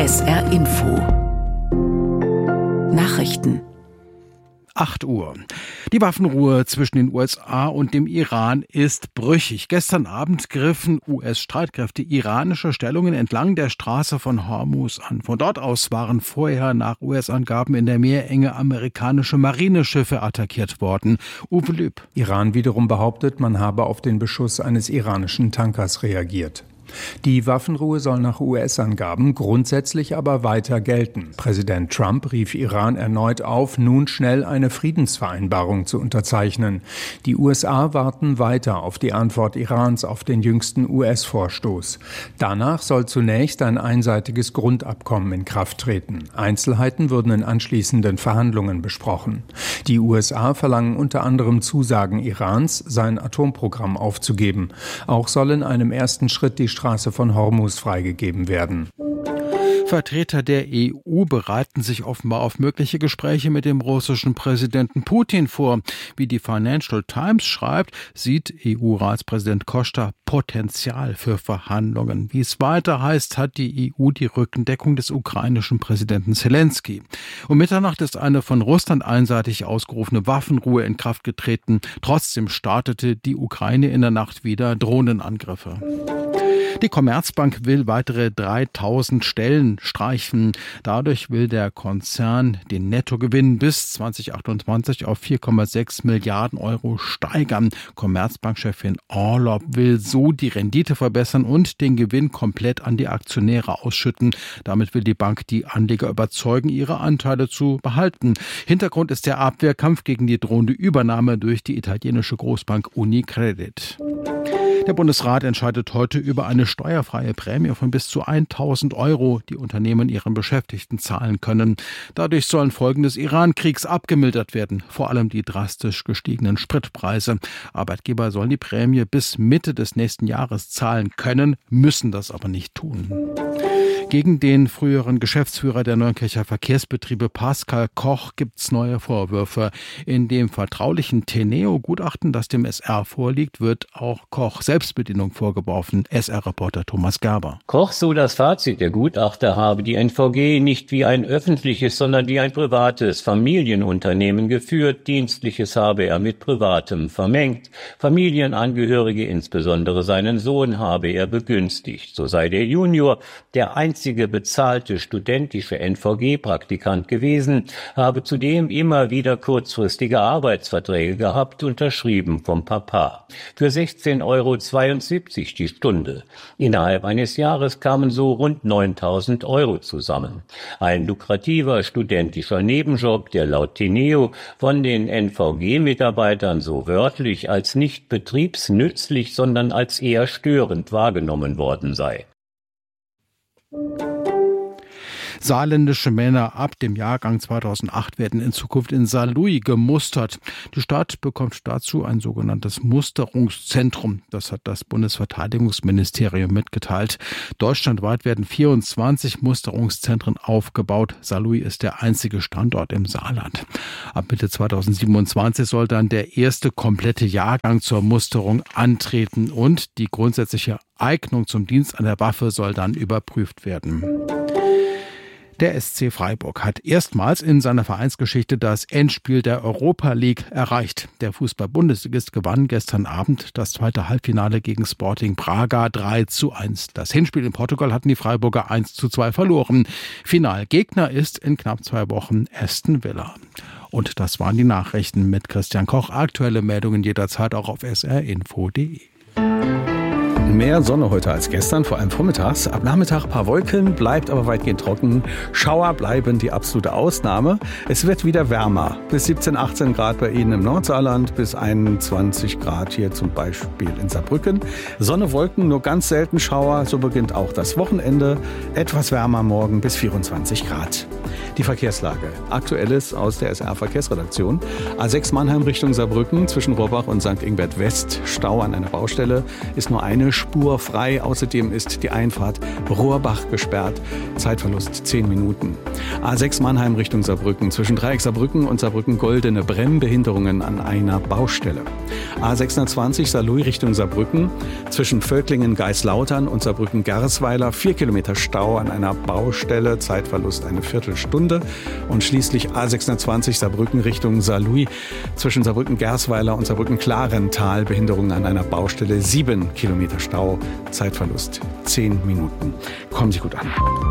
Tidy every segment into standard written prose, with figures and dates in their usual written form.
SR Info Nachrichten 8 Uhr. Die Waffenruhe zwischen den USA und dem Iran ist brüchig. Gestern Abend griffen US-Streitkräfte iranische Stellungen entlang der Straße von Hormuz an. Von dort aus waren vorher nach US-Angaben in der Meerenge amerikanische Marineschiffe attackiert worden. Uwe Lüb. Iran wiederum behauptet, man habe auf den Beschuss eines iranischen Tankers reagiert. Die Waffenruhe soll nach US-Angaben grundsätzlich aber weiter gelten. Präsident Trump rief Iran erneut auf, nun schnell eine Friedensvereinbarung zu unterzeichnen. Die USA warten weiter auf die Antwort Irans auf den jüngsten US-Vorstoß. Danach soll zunächst ein einseitiges Grundabkommen in Kraft treten. Einzelheiten würden in anschließenden Verhandlungen besprochen. Die USA verlangen unter anderem Zusagen Irans, sein Atomprogramm aufzugeben. Auch soll in einem ersten Schritt die Straße von Hormuz freigegeben werden. Vertreter der EU bereiten sich offenbar auf mögliche Gespräche mit dem russischen Präsidenten Putin vor. Wie die Financial Times schreibt, sieht EU-Ratspräsident Costa Potenzial für Verhandlungen. Wie es weiter heißt, hat die EU die Rückendeckung des ukrainischen Präsidenten Zelensky. Um Mitternacht ist eine von Russland einseitig ausgerufene Waffenruhe in Kraft getreten. Trotzdem startete die Ukraine in der Nacht wieder Drohnenangriffe. Die Commerzbank will weitere 3000 Stellen streichen. Dadurch will der Konzern den Nettogewinn bis 2028 auf 4,6 Milliarden Euro steigern. Commerzbankchefin Orlopp will so die Rendite verbessern und den Gewinn komplett an die Aktionäre ausschütten. Damit will die Bank die Anleger überzeugen, ihre Anteile zu behalten. Hintergrund ist der Abwehrkampf gegen die drohende Übernahme durch die italienische Großbank Unicredit. Der Bundesrat entscheidet heute über eine steuerfreie Prämie von bis zu 1.000 Euro, die Unternehmen ihren Beschäftigten zahlen können. Dadurch sollen Folgen des Iran-Kriegs abgemildert werden, vor allem die drastisch gestiegenen Spritpreise. Arbeitgeber sollen die Prämie bis Mitte des nächsten Jahres zahlen können, müssen das aber nicht tun. Gegen den früheren Geschäftsführer der Neunkircher Verkehrsbetriebe Pascal Koch gibt es neue Vorwürfe. In dem vertraulichen Teneo-Gutachten, das dem SR vorliegt, wird auch Koch Selbstbedienung vorgeworfen. SR-Reporter Thomas Gerber. Koch, so das Fazit der Gutachter, habe die NVG nicht wie ein öffentliches, sondern wie ein privates Familienunternehmen geführt. Dienstliches habe er mit Privatem vermengt. Familienangehörige, insbesondere seinen Sohn, habe er begünstigt. So sei der Junior der einzige bezahlte studentische NVG-Praktikant gewesen, habe zudem immer wieder kurzfristige Arbeitsverträge gehabt, unterschrieben vom Papa. Für 16,72 Euro die Stunde. Innerhalb eines Jahres kamen so rund 9.000 Euro zusammen. Ein lukrativer studentischer Nebenjob, der laut Teneo von den NVG-Mitarbeitern so wörtlich als nicht betriebsnützlich, sondern als eher störend wahrgenommen worden sei. Saarländische Männer ab dem Jahrgang 2008 werden in Zukunft in Saarlouis gemustert. Die Stadt bekommt dazu ein sogenanntes Musterungszentrum. Das hat das Bundesverteidigungsministerium mitgeteilt. Deutschlandweit werden 24 Musterungszentren aufgebaut. Saarlouis ist der einzige Standort im Saarland. Ab Mitte 2027 soll dann der erste komplette Jahrgang zur Musterung antreten und die grundsätzliche Eignung zum Dienst an der Waffe soll dann überprüft werden. Der SC Freiburg hat erstmals in seiner Vereinsgeschichte das Endspiel der Europa League erreicht. Der Fußball-Bundesligist gewann gestern Abend das zweite Halbfinale gegen Sporting Braga 3:1. Das Hinspiel in Portugal hatten die Freiburger 1:2 verloren. Finalgegner ist in knapp 2 Wochen Aston Villa. Und das waren die Nachrichten mit Christian Koch. Aktuelle Meldungen jederzeit auch auf srinfo.de. Mehr Sonne heute als gestern, vor allem vormittags. Ab Nachmittag ein paar Wolken, bleibt aber weitgehend trocken. Schauer bleiben die absolute Ausnahme. Es wird wieder wärmer. Bis 17, 18 Grad bei Ihnen im Nordsaarland, bis 21 Grad hier zum Beispiel in Saarbrücken. Sonne, Wolken, nur ganz selten Schauer. So beginnt auch das Wochenende. Etwas wärmer morgen bis 24 Grad. Die Verkehrslage. Aktuelles aus der SR-Verkehrsredaktion. A6 Mannheim Richtung Saarbrücken zwischen Rohrbach und St. Ingbert West. Stau an einer Baustelle. Ist nur eine spurfrei. Außerdem ist die Einfahrt Rohrbach gesperrt. Zeitverlust 10 Minuten. A6 Mannheim Richtung Saarbrücken. Zwischen Dreieck Saarbrücken und Saarbrücken-Goldene Bremsbehinderungen an einer Baustelle. A620 Saarlouis Richtung Saarbrücken. Zwischen Völklingen-Geislautern und Saarbrücken-Gersweiler 4 Kilometer Stau an einer Baustelle. Zeitverlust eine Viertelstunde. Und schließlich A620 Saarbrücken Richtung Saarlouis. Zwischen Saarbrücken-Gersweiler und Saarbrücken-Klarental Behinderungen an einer Baustelle. 7 Kilometer Stau. Zeitverlust 10 Minuten. Kommen Sie gut an.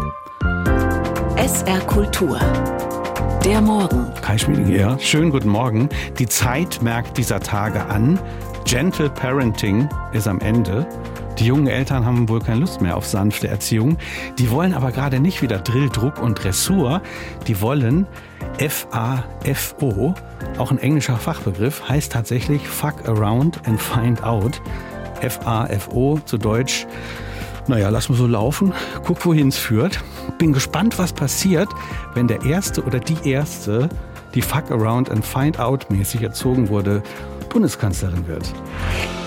SR Kultur. Der Morgen. Kai Schmieding hier. Schönen guten Morgen. Die Zeit merkt dieser Tage an. Gentle Parenting ist am Ende. Die jungen Eltern haben wohl keine Lust mehr auf sanfte Erziehung. Die wollen aber gerade nicht wieder Drill, Druck und Dressur. Die wollen FAFO, auch ein englischer Fachbegriff, heißt tatsächlich Fuck Around and Find Out. FAFO, zu Deutsch, naja, lass mal so laufen, guck, wohin es führt. Bin gespannt, was passiert, wenn der Erste oder die Erste, die Fuck Around and Find Out mäßig erzogen wurde, Bundeskanzlerin wird.